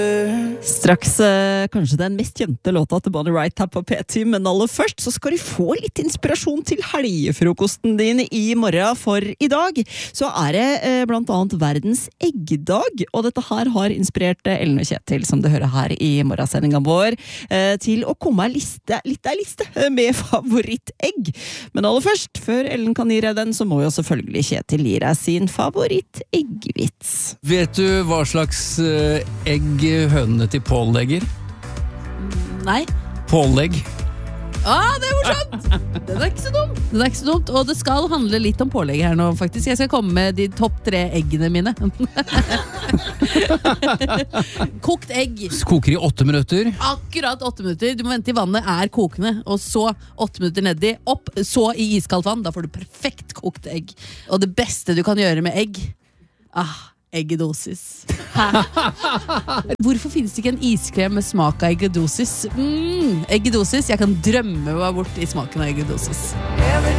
Straks kanskje den mest kjente låta til Bonnie Wright her på P10, men aller først så skal du få litt inspirasjon til helgefrokosten din i morgen, for i dag så det blant annet verdens eggdag, og dette her har inspirert Ellen og Kjetil, som du hører her i morgensendingen vår, til å komme med en liste med favorittegg. Men aller først, før Ellen kan gi deg den, så må jo selvfølgelig Kjetil gi deg sin favoritteggvits. Vet du hva slags egg hønene til Pål legger? Nei. Pålegg. Det morsomt! Den ikke så dum. Den ikke så dumt, og det skal handle litt om pålegg her nå, faktisk. Jeg skal komme med de topp 3 eggene mine. Kokt egg. Koker i 8 minutter. Akkurat 8 minutter. Du må vente til vannet kokende, og så 8 minutter nedi, opp, så i iskaldt vann. Da får du perfekt kokt egg. Og det beste du kan gjøre med egg, eggedosis. Hvorfor finnes det ikke en iskrem med smak av eggedosis? Eggedosis, jeg kan drømme meg bort i smaken av eggedosis.